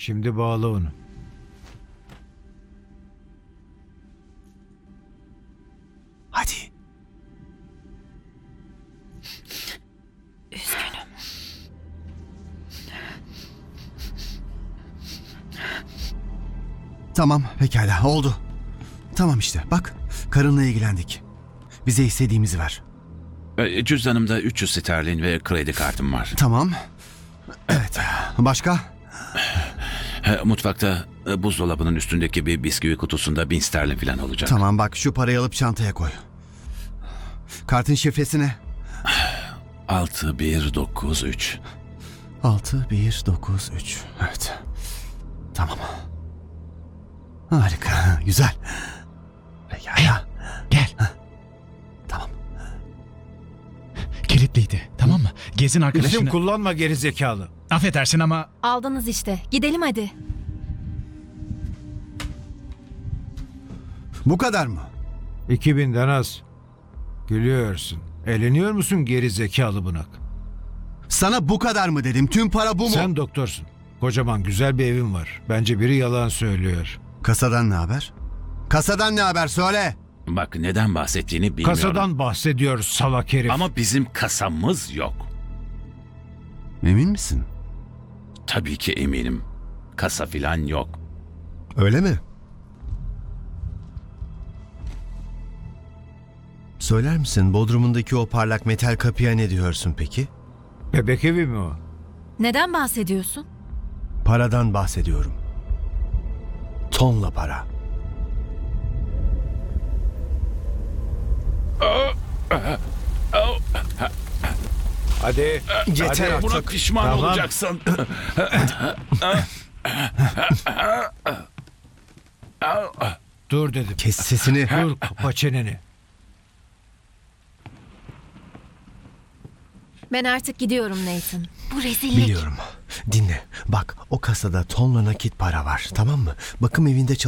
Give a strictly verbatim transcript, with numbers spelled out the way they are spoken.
Şimdi bağla onu. Hadi. Üzgünüm. Tamam, pekala, oldu. Tamam işte, bak, karınla ilgilendik. Bize istediğimizi ver. E, Cüzdanımda üç yüz sterlin ve kredi kartım var. Tamam. Evet, başka? E, Mutfakta e, buzdolabının üstündeki bir bisküvi kutusunda bin sterlin falan olacak. Tamam, bak, şu parayı alıp çantaya koy. Kartın şifresi ne? altı bir dokuz üç. altı bir dokuz üç. Evet. Tamam. Harika, güzel. Pekala. Gel. Tamam. Kilitliydi. Tamam mı? Gezin arkadaşını... İsim kullanma geri zekalı. Affedersin ama... Aldınız işte. Gidelim hadi. Bu kadar mı? iki binden az. Gülüyorsun. Eğleniyor musun geri zekalı bunak? Sana bu kadar mı dedim? Tüm para bu mu? Sen doktorsun. Kocaman güzel bir evin var. Bence biri yalan söylüyor. Kasadan ne haber? Kasadan ne haber? Söyle. Bak neden bahsettiğini bilmiyorum. Kasadan bahsediyoruz salak herif. Ama bizim kasamız yok. Emin misin? Tabii ki eminim. Kasa filan yok. Öyle mi? Söyler misin Bodrum'undaki o parlak metal kapıya ne diyorsun peki? Bebek evi mi o? Neden bahsediyorsun? Paradan bahsediyorum. Tonla para. Hadi. Yeter hadi. Buna artık. pişman Tamam. olacaksın. Dur dedim. Kes sesini. Dur kapa çeneni. Ben artık gidiyorum Nathan. Bu rezillik. Biliyorum. Dinle. Bak, o kasada tonla nakit para var. Tamam mı? Bakım evinde